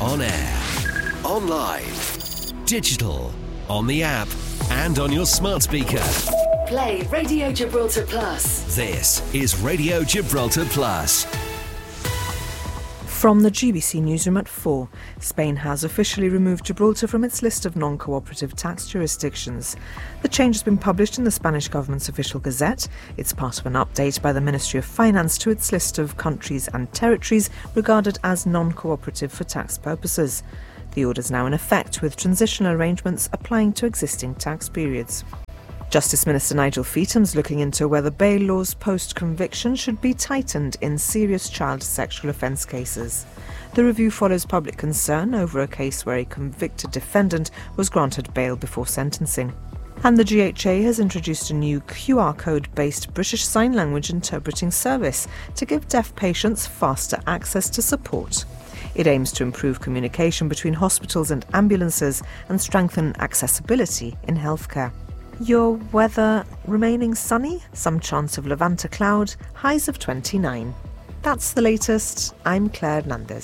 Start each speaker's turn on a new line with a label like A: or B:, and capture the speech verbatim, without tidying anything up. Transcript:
A: On air, online, digital, on the app, and on your smart speaker.
B: Play Radio Gibraltar Plus.
A: This is Radio Gibraltar Plus.
C: From the G B C newsroom at four, Spain has officially removed Gibraltar from its list of non-cooperative tax jurisdictions. The change has been published in the Spanish government's official gazette. It's part of an update by the Ministry of Finance to its list of countries and territories regarded as non-cooperative for tax purposes. The order is now in effect, with transitional arrangements applying to existing tax periods. Justice Minister Nigel Feetham's looking into whether bail laws post-conviction should be tightened in serious child sexual offence cases. The review follows public concern over a case where a convicted defendant was granted bail before sentencing. And the G H A has introduced a new Q R code-based British Sign Language interpreting service to give deaf patients faster access to support. It aims to improve communication between hospitals and ambulances and strengthen accessibility in healthcare. Your weather remaining sunny, some chance of Levanta cloud, highs of twenty-nine. That's the latest. I'm Claire Hernandez.